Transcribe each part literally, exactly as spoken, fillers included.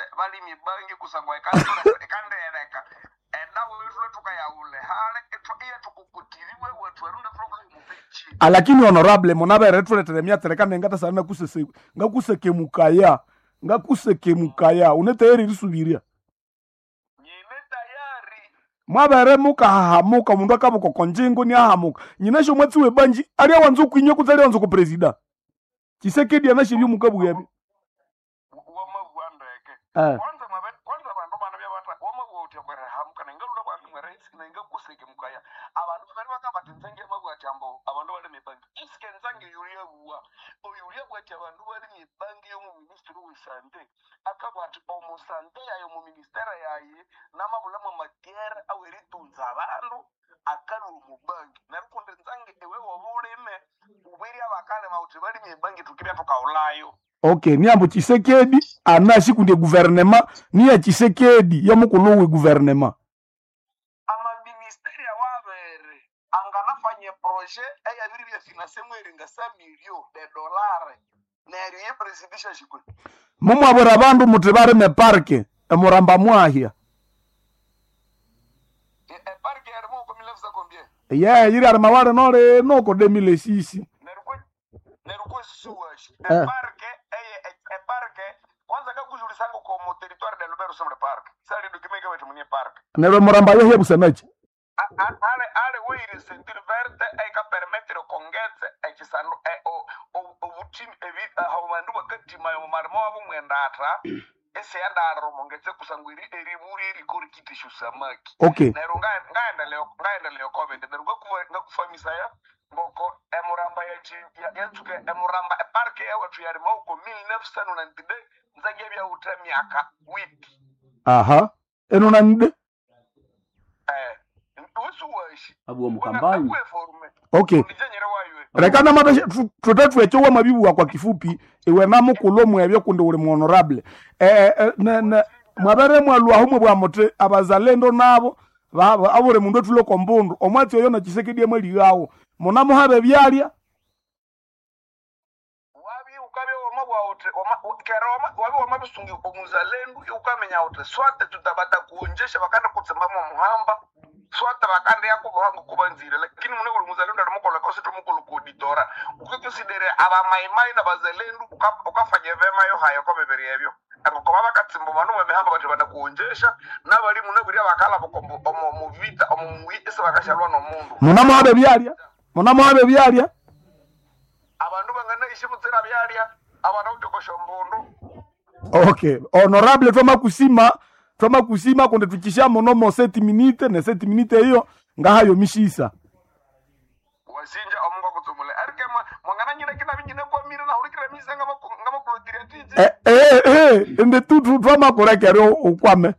bali mibangi kusangwa ikanda ikanda yereka enda wewe tukaya ule hale iya tukukutiriwe watu warunda problem mubichi. Lakini honorable monabe retulete mia terekana ngata sana kusese ngakuseke mukaya ngakuseke mukaya uneteri risubiria nyine tayari mwabere muka hahamuka mundu akabuko konjingo ni ahamuka nyinasho mwatsi webanji ari awanzo kwinyo kuzali wanzo ku president Chisekedi anashiri mukabu yabi wama wandeke eh kwanza mabe kwanza bantu bana bya bata wama wote kwera hamuka nengaluda bantu mweresi nenga kuseke mukaya abantu bari bakabata nzange mabwati ambo abantu bari mebangi iske nzange yuriya buwa oyuriya bwati abantu bari mebangi yo mu ministry w'isante akabati omu sante yayo mu ministera yaye namabula mu magera aweritunza abantu akari umubangi narukunde nzange ewe wabulime ubiri abakale mauti bari mebangi tukibya tukaulayo. Okay, niambo Chisekedi anashi kunde gouvernement ni ya Chisekedi ya mukulu we gouvernement. Ama ministeri ya wabere anganafanye projet eya biri bya finance mweringa sa million de dollars na yeye presidisha shikwe. Mumu abora bandu mutibare me parke emuramba mwahia. E, e parke ya remo ko mille neuf cent combien? Yeah, yiri armaware nore no ko deux mille six. Nerukwe nerukwe suwashi. E Eh. parke eye e, e parke kwanza kakuzuri sango ko mo territoire de Lubero sombre park. Sali dokimeka wetu mwenye park. Nero muramba yehe busemechi. Ale ale wiri sentir verte e ka permettere kongetse e chisano e o o ubutimi evita hawandu bakati mayo marmo abo mwendata ese yandaro mongetse kusangwiri eri muri eri kori kitishu samaki. Okay. Nero nga ngaenda leo ngaenda leo comment nero ngakufa ngakufamisa ya ngoko emuramba ya chi ya tuke emuramba e parke ya watu yari mauko mille neuf cent quatre-vingt-deux nzage bya utamiaka wiki. Aha. Eno nande? Eh usuwashi Abu mkambanyi. Okay. Rekana mata tutatu echo wa mabibu wa kwa kifupi iwe na mukulu mwebyo kunde uri honorable. Eh eh na na mwabere mwalu ahumwe bwa mote abazalendo nabo baba abure mundu tulo kombundu omwati oyo na Chisekedi emali yawo mona muhabe byalya wabi ukabe wama waute wama keroma wabi wama bisungi omuzalendo ukamenya ute swate tutabata kuonjesha bakanda kutsembamo muhamba swate bakanda yako bohango kubanzira lakini mune uri muzalendo aramukola kose tumukolo kuditora ukikonsidere aba maimai na bazalendo ukafanya vema yo hayo kwa beberi yebyo akoko baba katsimbo manu mwehamba bati bana kuonjesha nabali mune buri abakala bokombo omo muvita omo muite se bakashalwa no mundu mona muhabe byalya mona muhabe byalya abantu bangana ishimutsira byalya abantu utokosha mbundu. Okay, honorable toma kusima toma kusima kunde tukisha monomo sept minutes ne sept minutes hiyo ngahayo mishisa wasinja omunga kutumule arike mwangana nyina kina binyine kwa mira na ulikira misa ngaba ngaba kulotiria tije eh eh eh ende tu tu toma koreke ro ukwame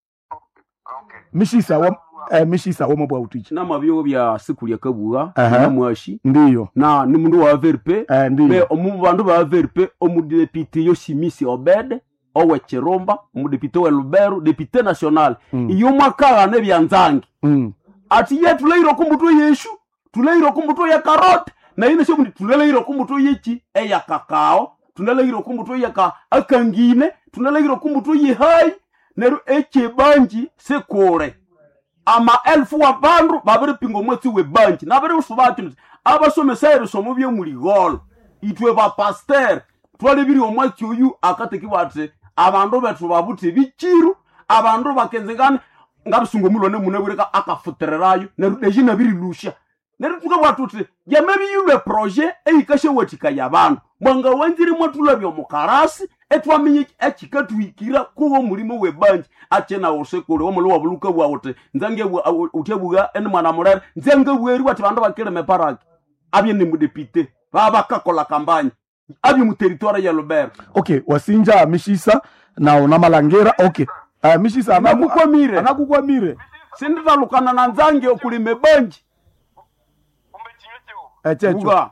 okay mishisa wa eh mishisa wa mabwa utichi Na mabyo bya sikuli akabuga Aha. na mwashi ndiyo na ni mundu wa V R P eh ndiyo be omu bandu ba V R P omu député Yoshimisi Obed owe Cheromba omu député wa Lubero député national Mm. iyo mwakala ne byanzangi mm ati ye tuleiro kumbuto yeshu tuleiro kumbuto ya karot na ine sho mundi tuleiro kumbuto yechi eya kakao tuleiro kumbuto ya ka akangine tuleiro kumbuto ye hai neru eche banji sekore ama elfu wa bandu babere pingo mwezi we banji nabere usubatu abasomesere somo bye muri gol itwe ba pasteur twale biri omwezi uyu akateki bate abandu betu babute bichiru abandu bakenzengana ngabisungo mulone munebireka akafutererayo nerudeje nabiri lusha nerutuka bwatute yamebi yule projet eyikashe watika yabandu mwanga wanziri mwatula byo mukarasi etwamenye ekikatwikira kuwo mulimo we banji achena osekole omulo wabuluka bwawote nzange utyebuga ene mwana murere nzange bweri wati bandu bakire meparaki abye ni mudepite baba kakola kampanye abye mu territoire ya Lubero. Okay, wasinja mishisa na ona malangera. Okay, uh, mishisa anakukwamire anakukwamire sinditalukana na nzange okulime banji kumbe chinyotyo echecho uga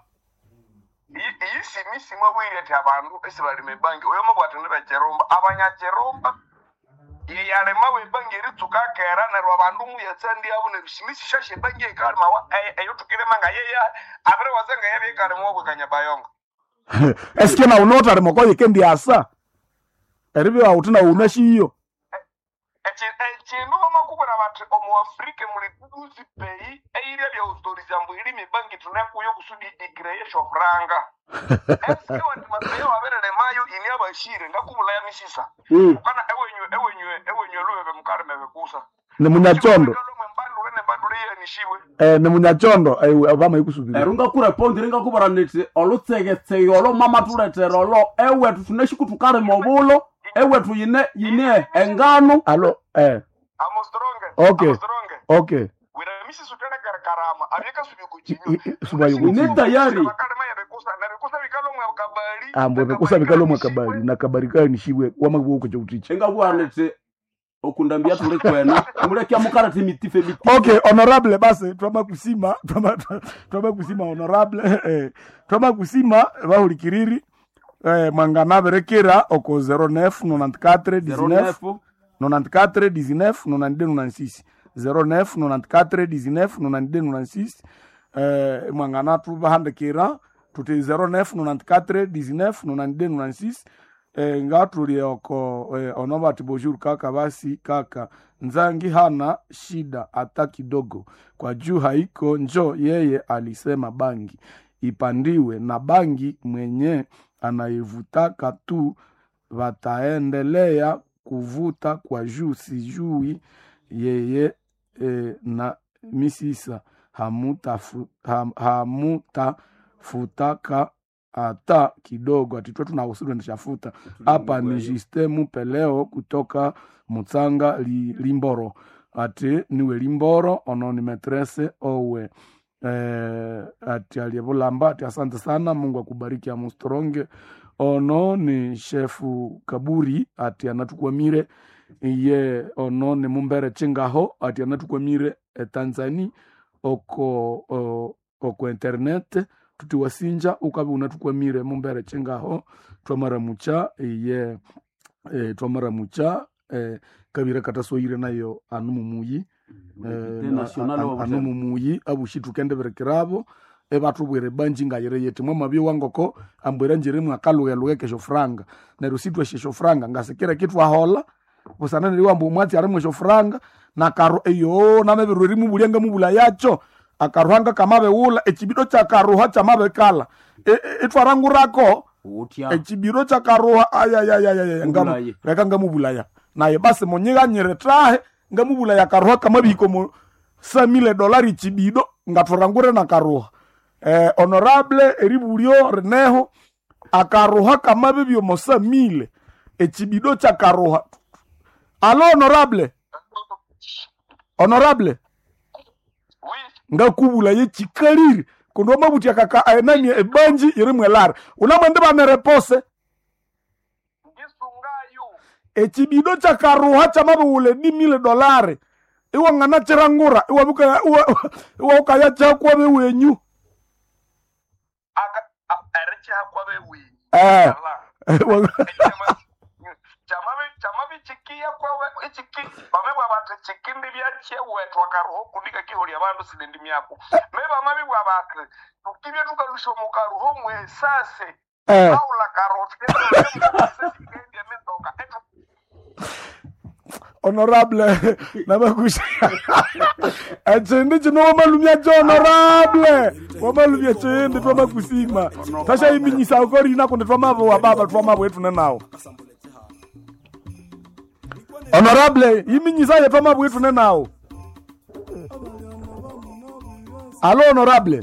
iyi simisi mwa bwire ati abantu ese bali mebangi oyo mabwatu ne bacheromba abanya cheromba ye yale mawe bangi ritsuka kera na rwabandu mu yatsandi abo ne bishimisi shashe bangi ekali mawa ayo tukire manga ye ya abre wazenga yebe kale mwo bukanya bayonga eske na unota remoko yekendi asa eribyo awutina unashiyo ekindu bamakubura bati omuafrika muli kuzi peyi eirya bya authoriza mbu ili mibangi tunakuyo kusudi igreation franga eske wandi mapeyo aberere mayo ini abashire ngakubula ya misisa ukana ewenyu ewenyu ewenyu lobe mukareme bekusa ne munyachondo eh ne munyachondo abama ikusubira erunga kure pondi ringa kubara neti olutsegetsege olo mama tuletera olo ewe tunashikutukare mobulo ewe tuyine yine engano alo eh amo stronge okay okay wira misi sutena karama abika subikuchinyo subayugo ni tayari bakarema ya bekusa na bekusa bikalo mwa kabali ambo bekusa bikalo mwa kabali na kabali kai nishibwe wamagwo cha utichi enga bwanete okundambia tuli kwena mulekya mukarati mitife mitife. Okay, honorable basi twama kusima twama twama kusima honorable eh twama kusima bahulikiriri eh mangana berekera oko zero neuf quatre dix-neuf quatre dix-neuf ninety-six zero neuf quatre dix-neuf ninety-six eh mangana tubahandikira tuti zero neuf quatre dix-neuf ninety-six eh ngatuli oko eh, onobati bonjour kaka basi kaka nzangi hana shida hata kidogo kwa juu haiko njo yeye alisema bangi ipandiwe na bangi mwenye anaivutaka tu wataendelea kuvuta kwa juu sijui yeye eh, na misisa hamuta fu, ham, hamuta futaka hata kidogo atitwe tunahusuru ndishafuta hapa ni Justin Peleo kutoka Mutsanga li, Limboro ati niwe Limboro ono ni metrese owe eh, ati aliyebulamba ati asante sana Mungu akubariki amustronge ono ni shefu Kaburi ati anatukwamire iye ono ni mumbere chingaho ati anatukwamire eh, Tanzania oko o, oko internet tuti wasinja ukabi unatukwamire mumbere chingaho twamara mucha iye e, twamara mucha e, kabira katasoire nayo anumumuyi e, anumumuyi abushitu kende berekirabo ebatubwere banji ngayire yeti mwa mabyo wangoko ambwera njire mwa kaluyeluye kesho franga na rusitwe shisho franga ngasekera kitu ahola busana ndi wambu mwati ari mwisho franga na karo eyo na mebiruri mubulenga mubula yacho akaruhanga kamabe ula echibido cha karuha cha mabe kala etwarangu rako echibido cha karuha aya ya ya ya ngamu reka ngamu bulaya naye basi monyiga nyiretrahe ngamu bulaya karuha kamabiko mo samile dolari chibido ngatorangure na karuha eh honorable eribulio reneho akaruha kamabe byo mo samile echibido cha karuha alo honorable honorable nga kubula ye chikaliri kundo mabuti akaka ayenani ebanji yirimwe lar unamwende bane repose ngisungayo echibido cha karuha cha mabule di mille dolari iwa ngana chirangura iwa buka iwa iwa ukaya cha kwa bewenyu aka aricha kwa bewenyu eh chamabe chamabe chikia kwa we chiki bamebwa bate chikindi bya chewe twakaruho kundika kiholi abantu sidendi myako meba mabibwa bate tukibye tukarusho mukaruho mwe sase eh au la karoti ndio metoka eto honorable nabakusha achende chino malumya cho honorable wamalumya chende twa kusima tasha iminyisa ukori nako ndetwa mavo wa baba twa mavo wetu nanao honorable iminyisa yetwa mavo wetu nanao alo honorable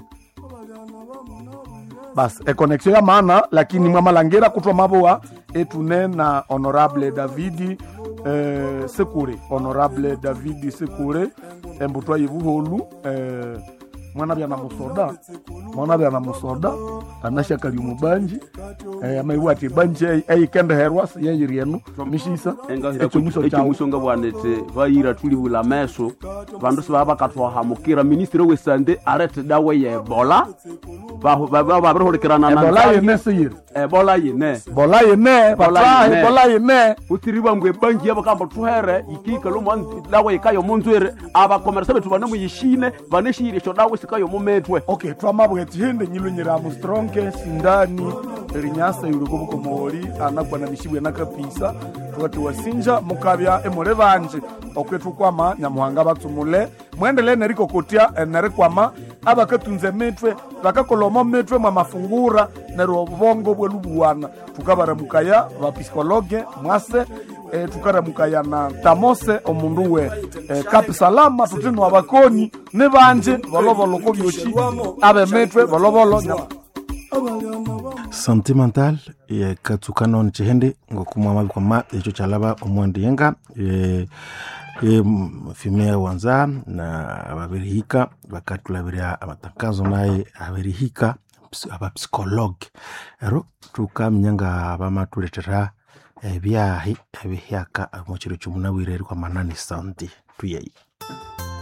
bas e connexion ya maana lakini mwa malangera kutwa mavo wa etune na honorable Davidi eh, Sekure honorable Davidi Sekure embutwa yivuholu eh, mwana bya na musoda mwana bya na musoda anasha kali mubanji eh, amaiwati banji ay kende herwas yeyirienu mishisa ekyo musonga bwanete bayira tuli bula meso bandu sibaba katwa hamukira ministre wesande arete dawe ye Ebola ba ba ba roholikirana na Ebola yene sir Ebola yene Ebola yene Ebola yene utiriba ngwe banji yabo kamba tuhere ikika lo mwanzi dawe ikayo munzwere aba komersa betu banamu yishine baneshire cyo dawe sikayo mumetwe okay twamabwe tihende nyilunyira mu strong sindani rinyasa yuliko bukomoli anakwana mishibwe nakapisa tukati wasinja mukabya emole banje okwetukwama nyamuhanga batsumule mwendele neriko kotia nerikwama abakatunze mitwe bakakolomo mitwe mwa mafungura nero bongo bwelubuwana tukabaramukaya ba psikologe mwase e, tukaramukaya na tamose omundu we e, kapi salama tutino abakoni ne banje bolobolo ko byoshi abe mitwe bolobolo nyama sentimental ye katukano nchihende ngokumwa mabi kwa ma echo chalaba omwandi yenga e e filme wanza na ababirihika bakatulabiria amatangazo naye abirihika aba psychologue ero tukamnyanga abamatuletera ebyahi ebihyaka mu kiro cy'umunabwire kwa manani santi tuyeyi